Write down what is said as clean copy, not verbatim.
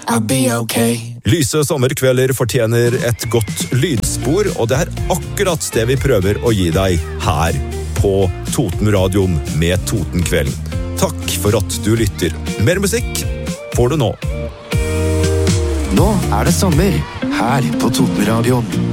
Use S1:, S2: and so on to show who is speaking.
S1: I'll be okay.
S2: Lyse sommerkvelder fortjener et godt lydspor, og det akkurat det vi prøver å gi deg her på Totenradioen med Totenkvelden. Takk for at du lytter. Mer musikk får du nå.
S1: Nå det sommer her på Totenradioen.